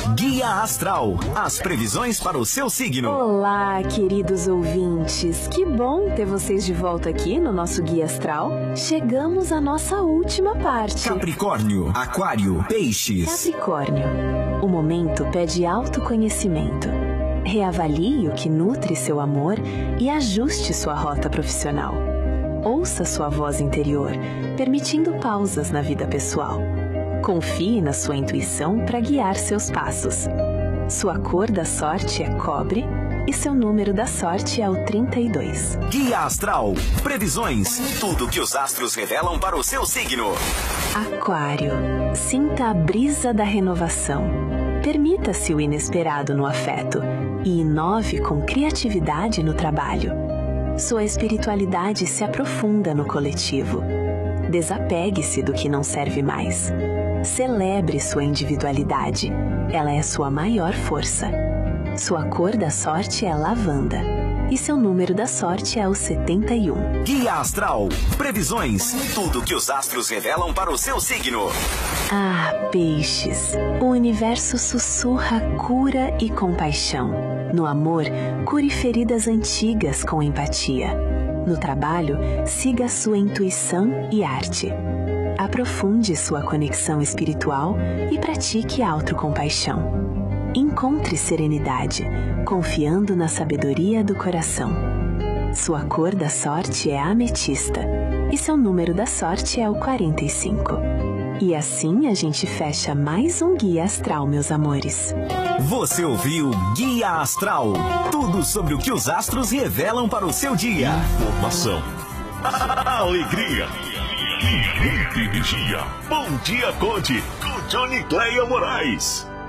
Guia Astral, as previsões para o seu signo. Olá, queridos ouvintes. Que bom ter vocês de volta aqui no nosso Guia Astral. Chegamos à nossa última parte. Capricórnio, Aquário, Peixes. Capricórnio. O momento pede autoconhecimento. Reavalie o que nutre seu amor e ajuste sua rota profissional. Ouça sua voz interior, permitindo pausas na vida pessoal. Confie na sua intuição para guiar seus passos. Sua cor da sorte é cobre e seu número da sorte é o 32. Guia Astral, previsões, tudo que os astros revelam para o seu signo. Aquário, sinta a brisa da renovação. Permita-se o inesperado no afeto e inove com criatividade no trabalho. Sua espiritualidade se aprofunda no coletivo. Desapegue-se do que não serve mais. Celebre sua individualidade. Ela é sua maior força. Sua cor da sorte é lavanda. E seu número da sorte é o 71. Guia Astral, previsões, tudo que os astros revelam para o seu signo. Ah, Peixes, o universo sussurra cura e compaixão. No amor, cure feridas antigas com empatia. No trabalho, siga sua intuição e arte. Aprofunde sua conexão espiritual e pratique a autocompaixão. Encontre serenidade, confiando na sabedoria do coração. Sua cor da sorte é a ametista e seu número da sorte é o 45. E assim a gente fecha mais um Guia Astral, meus amores. Você ouviu Guia Astral, tudo sobre o que os astros revelam para o seu dia. Informação, alegria e muita energia. Bom dia, Conde, com Johnny Cleia Moraes.